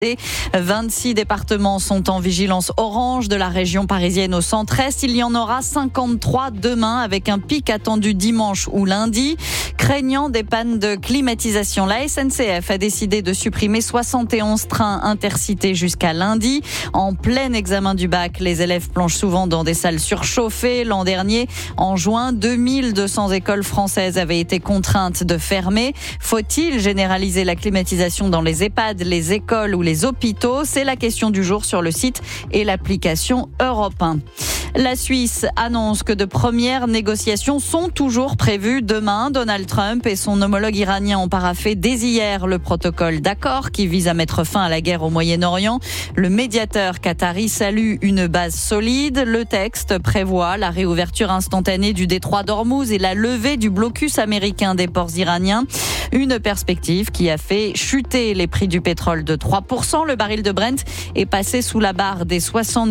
26 départements sont en vigilance orange, de la région parisienne au centre-est. Il y en aura 53 demain avec un pic attendu dimanche ou lundi. Craignant des pannes de climatisation, la SNCF a décidé de supprimer 71 trains intercités jusqu'à lundi. En plein examen du bac, les élèves plongent souvent dans des salles surchauffées. L'an dernier, en juin, 2200 écoles françaises avaient été contraintes de fermer. Faut-il généraliser la climatisation dans les EHPAD, les écoles ou les hôpitaux? C'est la question du jour sur le site et l'application Europe 1. La Suisse annonce que de premières négociations sont toujours prévues demain. Donald Trump et son homologue iranien ont paraphé dès hier le protocole d'accord qui vise à mettre fin à la guerre au Moyen-Orient. Le médiateur qatari salue une base solide. Le texte prévoit la réouverture instantanée du détroit d'Ormuz et la levée du blocus américain des ports iraniens. Une perspective qui a fait chuter les prix du pétrole de 3%. Le baril de Brent est passé sous la barre des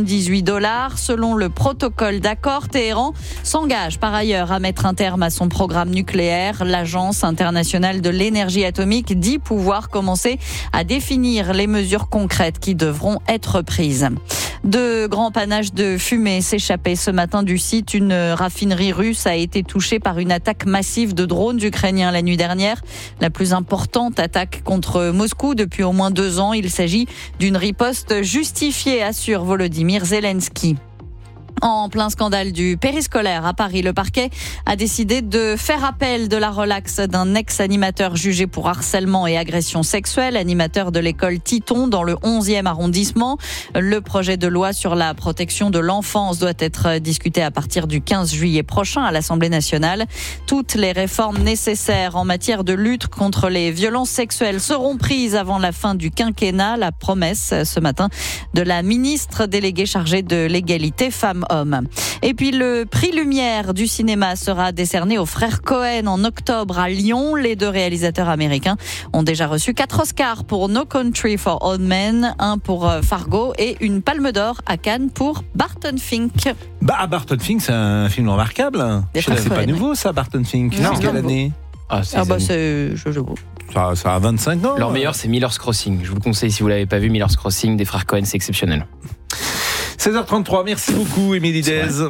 $78. Selon le protocole d'accord, Téhéran s'engage par ailleurs à mettre un terme à son programme nucléaire. L'Agence internationale de l'énergie atomique dit pouvoir commencer à définir les mesures concrètes qui devront être prises. De grands panaches de fumée s'échappaient ce matin du site. Une raffinerie russe a été touchée par une attaque massive de drones ukrainiens la nuit dernière. La plus importante attaque contre Moscou depuis au moins 2 ans. Il s'agit d'une riposte justifiée, assure Volodymyr Zelensky. En plein scandale du périscolaire à Paris, le parquet a décidé de faire appel de la relaxe d'un ex-animateur jugé pour harcèlement et agression sexuelle, animateur de l'école Titon dans le 11e arrondissement. Le projet de loi sur la protection de l'enfance doit être discuté à partir du 15 juillet prochain à l'Assemblée nationale. Toutes les réformes nécessaires en matière de lutte contre les violences sexuelles seront prises avant la fin du quinquennat. La promesse ce matin de la ministre déléguée chargée de l'égalité femmes-hommes. Et puis le prix Lumière du cinéma sera décerné aux frères Cohen en octobre à Lyon. Les 2 réalisateurs américains ont déjà reçu 4 Oscars pour No Country for Old Men, 1 pour Fargo et une Palme d'Or à Cannes pour Barton Fink. Barton Fink, c'est un film remarquable. C'est pas nouveau ça, Barton Fink. Non, c'est quelle année? C'est Ça a 25 ans. Leur meilleur, c'est Miller's Crossing. Je vous le conseille si vous l'avez pas vu. Miller's Crossing des frères Cohen, c'est exceptionnel. 16h33, merci beaucoup Émilie Dez.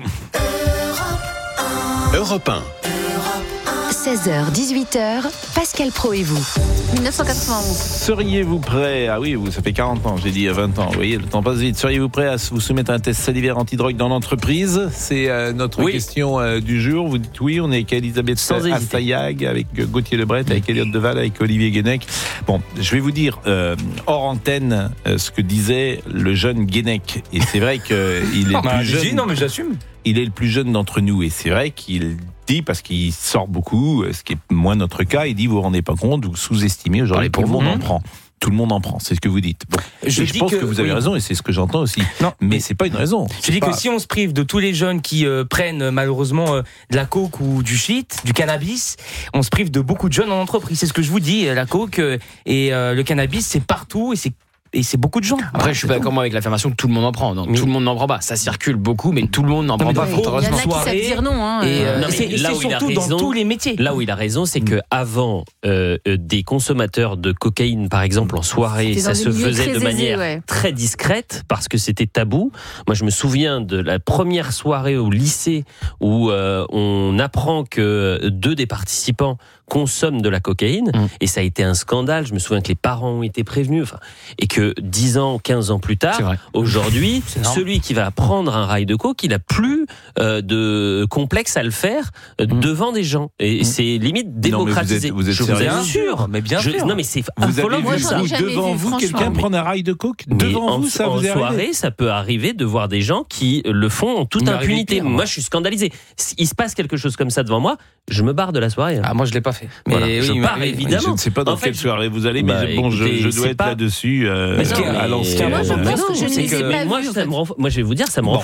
Europe 1. 16h, 18h, Pascal Praud et vous. 1991. Seriez-vous prêt, ah oui, ça fait 40 ans, j'ai dit 20 ans, vous voyez, le temps passe vite. Seriez-vous prêt à vous soumettre à un test salivaire antidrogue dans l'entreprise? C'est notre question du jour. Vous dites oui, on est avec Elisabeth Assayag, avec Gauthier Lebret, avec Elliot Deval, avec Olivier Guénec. Bon, je vais vous dire hors antenne ce que disait le jeune Guénec. Et c'est vrai qu'il est plus jeune. Non, mais j'assume. Il est le plus jeune d'entre nous et c'est vrai qu'il dit, parce qu'il sort beaucoup, ce qui est moins notre cas, il dit vous vous rendez pas compte, vous sous-estimez, aujourd'hui tout le monde en prend. Tout le monde en prend, c'est ce que vous dites. Bon. Je pense que vous avez raison et c'est ce que j'entends aussi. Non, mais c'est pas une raison. Je dis que si on se prive de tous les jeunes qui prennent malheureusement de la coke ou du shit, du cannabis, on se prive de beaucoup de jeunes en entreprise. C'est ce que je vous dis, la coke et le cannabis, c'est partout et c'est beaucoup de gens. Après, je suis pas d'accord avec l'affirmation que tout le monde en prend. Donc, tout le monde n'en prend pas. Ça circule beaucoup, mais tout le monde n'en prend pas. Il y en a qui savent dire non. C'est surtout dans tous les métiers. Là où il a raison, c'est que avant des consommateurs de cocaïne, par exemple, en soirée, ça se faisait de manière très discrète parce que c'était tabou. Moi, je me souviens de la première soirée au lycée où on apprend que 2 des participants consomment de la cocaïne et ça a été un scandale. Je me souviens que les parents ont été prévenus et que 10 ans, 15 ans plus tard, aujourd'hui, celui qui va prendre un rail de coke, il a plus de complexe à le faire devant des gens. Et c'est limite démocratisé. Vous êtes sérieux sûr, mais bien sûr. Non, mais c'est vous avez vu ça devant vous quelqu'un prendre un rail de coke devant vous, ça vous est arrivé? En soirée, ça peut arriver de voir des gens qui le font en toute impunité. Moi, je suis scandalisé. Il se passe quelque chose comme ça devant moi, je me barre de la soirée. Ah, moi, je l'ai pas fait. Mais voilà, je pars évidemment. Je ne sais pas dans quelle soirée vous allez, mais bon, je dois être là-dessus à l'ancienne. Moi, je pense que je ne les ai pas vus. Moi, je vais vous dire, ça me rend fou.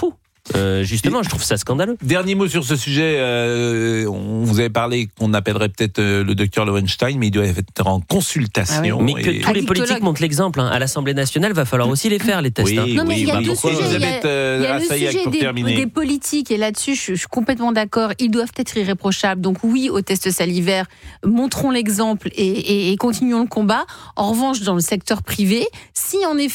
Justement, je trouve ça scandaleux. Dernier mot sur ce sujet. On vous avait parlé qu'on appellerait peut-être le docteur Lowenstein, mais il doit être en consultation. Mais que tous les politiques montrent l'exemple. À l'Assemblée nationale, va falloir aussi les faire, les tests. Non, mais il y a deux sujets. Il y a le sujet des politiques, et là-dessus, je suis complètement d'accord. Ils doivent être irréprochables. Donc oui, au test salivaire, montrons l'exemple et continuons le combat. En revanche, dans le secteur privé, si en effet